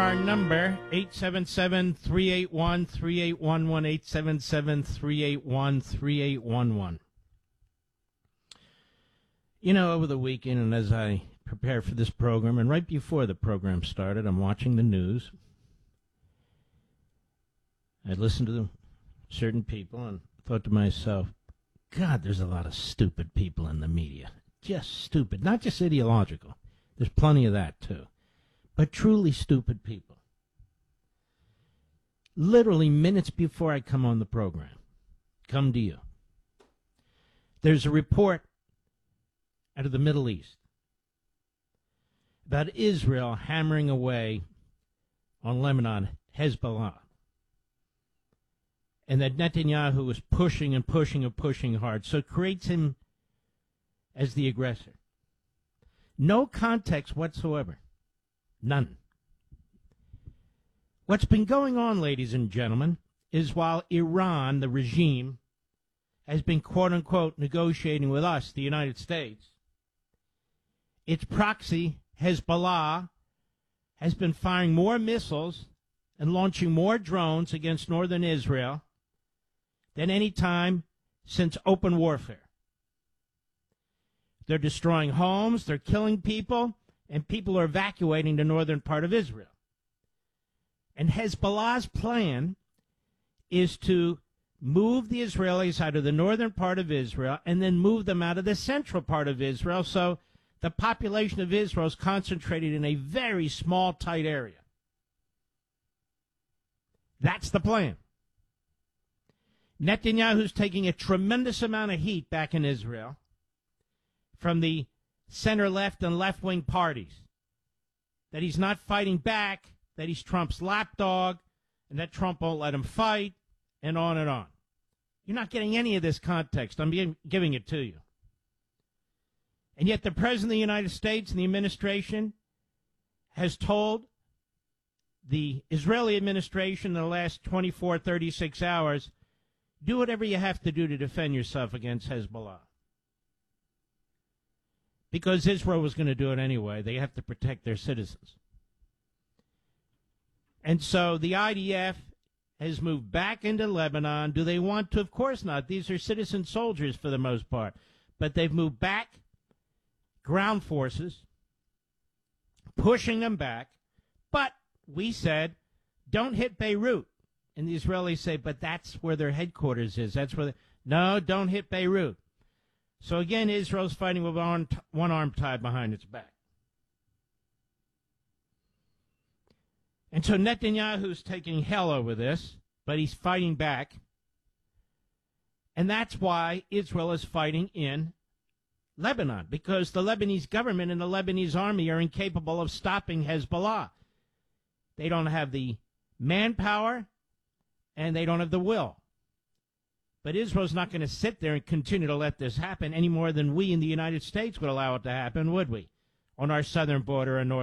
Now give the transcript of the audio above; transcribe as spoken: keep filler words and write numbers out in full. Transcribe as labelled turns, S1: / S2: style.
S1: our number, eight seven seven, three eight one, three eight one one, eight seven seven, three eight one, three eight one one. You know, over the weekend, and as I prepare for this program, and right before the program started, I'm watching the news. I listened to certain people and thought to myself, God, there's a lot of stupid people in the media. Just stupid. Not just ideological. There's plenty of that, too. But truly stupid people. Literally minutes before I come on the program, come to you, there's a report out of the Middle East about Israel hammering away on Lebanon, Hezbollah, and that Netanyahu is pushing and pushing and pushing hard, so it creates him as the aggressor. No context whatsoever. None. What's been going on, ladies and gentlemen, is while Iran, the regime, has been quote-unquote negotiating with us, the United States, its proxy, Hezbollah, has been firing more missiles and launching more drones against northern Israel than any time since open warfare. They're destroying homes, they're killing people, and people are evacuating the northern part of Israel. And Hezbollah's plan is to move the Israelis out of the northern part of Israel and then move them out of the central part of Israel, so the population of Israel is concentrated in a very small, tight area. That's the plan. Netanyahu's taking a tremendous amount of heat back in Israel from the center-left and left-wing parties, that he's not fighting back, that he's Trump's lapdog, and that Trump won't let him fight, and on and on. You're not getting any of this context. I'm being, giving it to you. And yet the President of the United States and the administration has told the Israeli administration in the last twenty-four, thirty-six hours, do whatever you have to do to defend yourself against Hezbollah. Because Israel was going to do it anyway. They have to protect their citizens. And so the I D F has moved back into Lebanon. Do they want to? Of course not. These are citizen soldiers for the most part. But they've moved back, ground forces, pushing them back. But we said, don't hit Beirut. And the Israelis say, but that's where their headquarters is. That's where they... No, don't hit Beirut. So again, Israel's fighting with one arm tied behind its back. And so Netanyahu's taking hell over this, but he's fighting back. And that's why Israel is fighting in Lebanon, because the Lebanese government and the Lebanese army are incapable of stopping Hezbollah. They don't have the manpower, and they don't have the will. But Israel's not going to sit there and continue to let this happen any more than we in the United States would allow it to happen, would we? On our southern border and northern